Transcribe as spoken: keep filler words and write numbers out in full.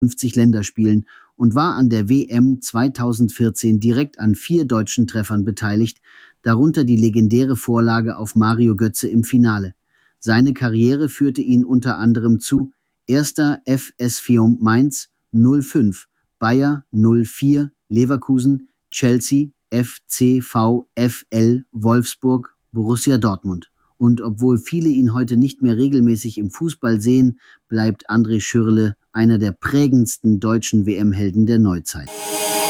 fünfzig Länderspielen und war an der W M zweitausendvierzehn direkt an vier deutschen Treffern beteiligt, darunter die legendäre Vorlage auf Mario Götze im Finale. Seine Karriere führte ihn unter anderem zu erster F S Fiume Mainz null fünf, Bayer null vier, Leverkusen, Chelsea, F C VfL Wolfsburg, Borussia Dortmund. Und obwohl viele ihn heute nicht mehr regelmäßig im Fußball sehen, bleibt André Schürrle einer der prägendsten deutschen W M-Helden der Neuzeit.